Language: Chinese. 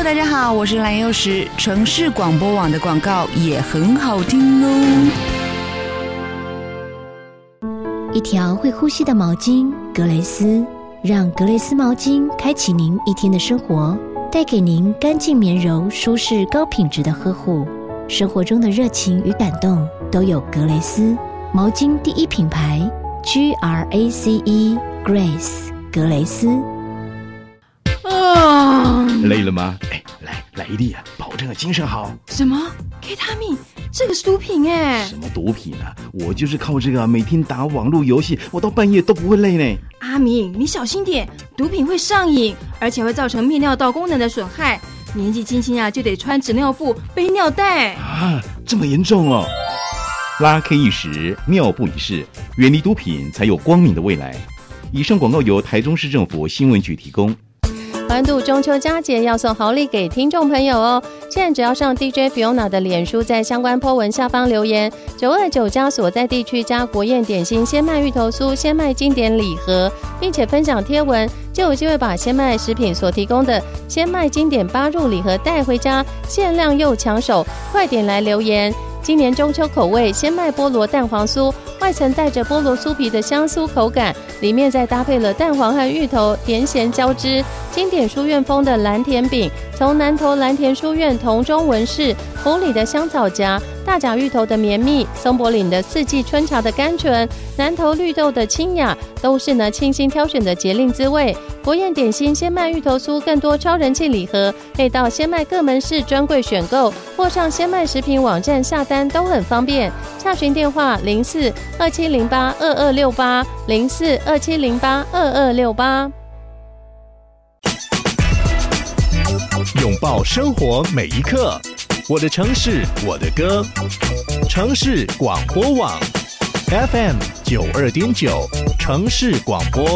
Hello， 大家好，我是蓝幼时。城市广播网的广告也很好听哦。 一条会呼吸的毛巾，格蕾丝，让格蕾丝毛巾开启您一天的生活，带给您干净绵柔、舒适、高品质的呵护。生活中的热情与感动都有格蕾丝毛巾第一品牌 GRACE Grace 格蕾丝。 累了吗？来一粒啊，保证精神好。 什么 K 他命？这个是毒品哎！ 什么毒品啊？我就是靠这个每天打网络游戏，我到半夜都不会累呢。 阿明，你小心点，毒品会上瘾，而且会造成泌尿道功能的损害。年纪轻轻啊，就得穿纸尿布、背尿袋啊，这么严重哦！拉 K 一时，尿布一世，远离毒品才有光明的未来。以上广告由台中市政府新闻局提供。 欢度中秋佳节，要送好礼给听众朋友哦！现在只要上 DJ Fiona 的脸书，在相关 po 文下方留言929加所在地区加国宴点心鲜麦芋头酥、鲜麦经典礼盒，并且分享贴文，就有机会把鲜麦食品所提供的鲜麦经典8入礼盒带回家，限量又抢手，快点来留言！今年中秋口味鲜麦菠萝蛋黄酥，外层带着菠萝酥皮的香酥口感，里面再搭配了蛋黄和芋头，甜咸交织。经典书院风的蓝甜饼，从南投蓝田书院铜钟纹饰，埔里的香草荚，大甲芋头的绵密，松柏岭的四季春茶的甘醇，南投绿豆的清雅，都是呢清新挑选的节令滋味。国宴点心鲜麦芋头酥更多超人气礼盒，可以到鲜麦各门市专柜选购，或上鲜麦食品网站下单都很方便。洽询电话0427082268 0427082268。 拥抱生活每一刻，我的城市，我的歌。城市广播网 FM 92.9，城市广播。